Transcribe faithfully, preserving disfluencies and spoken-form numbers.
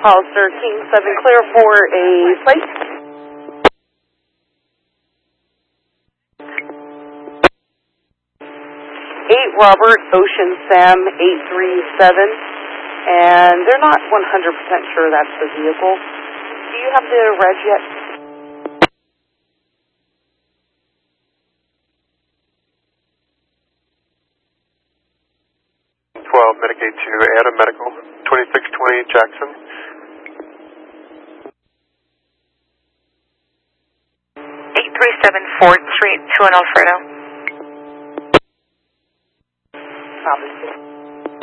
Hollister, King seven, clear for a flight. eight Robert, Ocean Sam eight three seven, and they're not one hundred percent sure that's the vehicle. Do you have the reg yet? twelve, mitigate to Adam Medical, twenty-six twenty Jackson. eight three seven Ford Street, two one Alfredo. Copy.